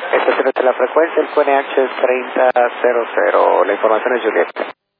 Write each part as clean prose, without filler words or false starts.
Estación de la frecuencia, el QNH es 3000, la información es Juliet.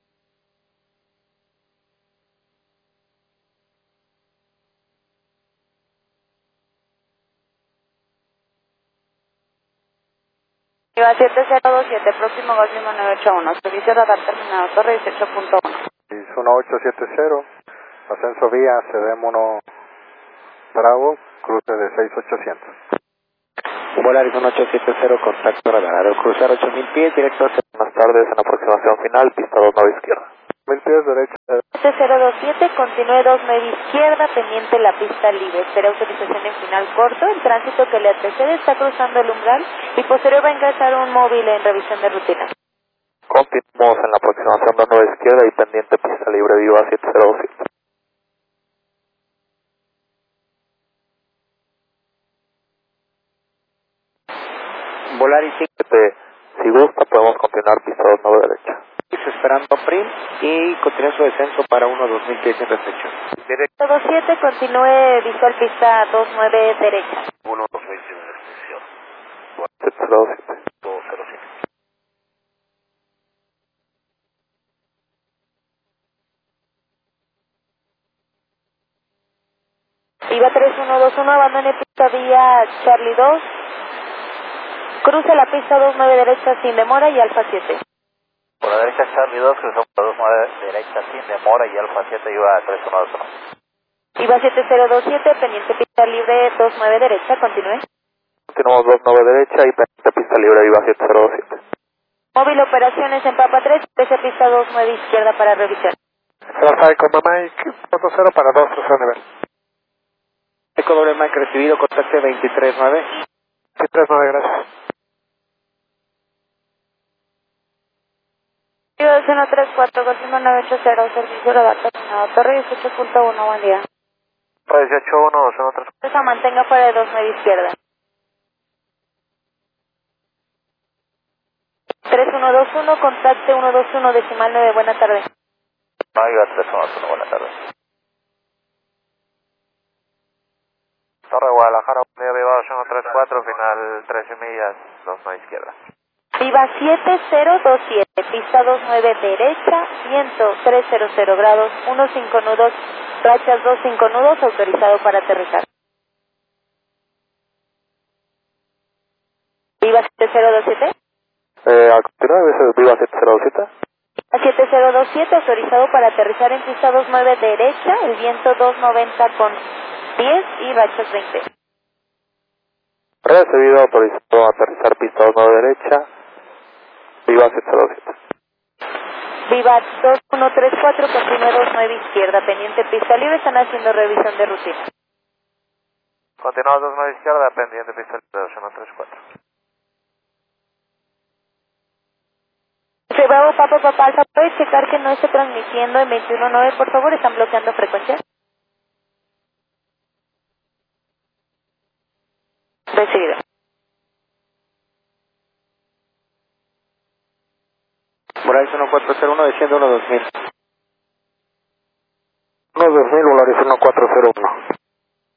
Iba 7027, próximo Golf Lima 981, servicio radar terminado, torre 18.1. 1870, ascenso vía CDM1 Bravo, cruce de 6800. Volaris 1870, contacto radar, al cruzar 8000 pies, directo hacia... Buenas tardes, en aproximación final, pista 29 izquierda. 1000 pies derecha. 7027, continúe 29 izquierda, pendiente la pista libre. Espera autorización en final corto. El tránsito que le antecede está cruzando el umbral y posterior va a ingresar un móvil en revisión de rutina. Continuamos en la aproximación 29 izquierda y pendiente pista libre, viva 7027. Volaris 5. Si gusta, podemos continuar pista 29 derecha. Esperando PRIM y continúa su descenso para 1-2000 pies sin restricción. Directo 27, continúe visual pista 29 derecha. 1-2000 sin restricción. 7027. 207. Viva 3121, abandone pista vía Charlie 2. Cruce la pista 29 derecha sin demora y Alfa 7. Por la derecha Charlie 2, cruzamos por 29 derecha sin demora y Alfa 7 iba a 3121. Viva 7027, pendiente pista libre 29 derecha, continúe. Continuamos 29 derecha y pendiente pista libre, viva 7027. Móvil operaciones en Papa 3, pesa pista 29 izquierda para revisión. Traslade con Mike, punto 0 para 2, tercer nivel. Eco doble Mike recibido, contacte 239. 239, gracias. Viva 134, Golfima 980, servicio radar terminado, torre 18.1, buen día. 181, 213. Esa mantenga fuera de 29 izquierda. 3121, contacte 121, decimal 9, buena tarde. Iba 311, buenas tardes. Torre Guadalajara, Unidad Viva 134, final 13 millas, 29 izquierda. Viva 7027, pista 29 derecha, viento 300 grados, 15 nudos, rachas 25 nudos, autorizado para aterrizar. Viva 7027. A continuar, Viva 7027. A 7027, autorizado para aterrizar en pista 29 derecha, el viento 290 con 10 y rachas 20. Recibido, autorizado a aterrizar pista 29 derecha, Viva 7027. Viva 2134, continúe 29 izquierda, pendiente pista libre, están haciendo revisión de rutina. Continuamos 29 izquierda, pendiente pista libre 2134. Se Bravo Papa Alfa, ¿puede checar que no esté transmitiendo en 21.9, por favor? ¿Están bloqueando frecuencia? Recibido. Volaris 1401, desciende 1-2000. 1-2000, Volaris 1401.